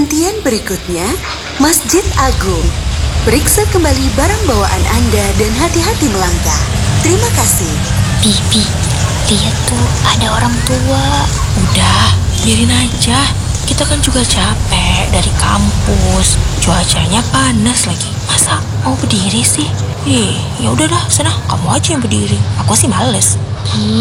Penantian berikutnya, Masjid Agung. Periksa kembali barang bawaan Anda dan hati-hati melangkah. Terima kasih. Bibi, lihat tuh ada orang tua. Udah, biarin aja. Kita kan juga capek dari kampus. Cuacanya panas lagi. Masa mau berdiri sih? Ya udah dah, sana kamu aja yang berdiri. Aku sih males.